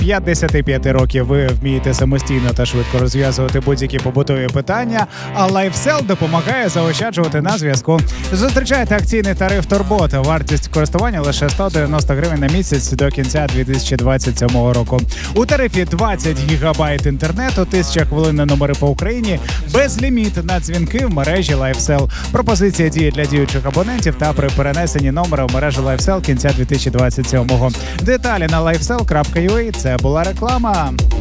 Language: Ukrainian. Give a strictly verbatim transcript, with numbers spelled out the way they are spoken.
п'ятдесят п'ять років ви вмієте самостійно та швидко розв'язувати будь-які побутові питання, а LifeSell допомагає заощаджувати на зв'язку. Зустрічайте акційний тариф Турбота. Вартість користування лише сто дев'яносто гривень на місяць до кінця дві тисячі двадцять сьомого року. У тарифі двадцять гігабайт інтернету, тисяча хвилин на номери по Україні, безліміт на дзвінки в мережі LifeSell. Пропозиція діє для діючих абонентів та при перенесенні номера в мережу LifeSell кінця дві тисячі двадцять сьомого. Деталі на lifesell крапка ю а. Це була реклама.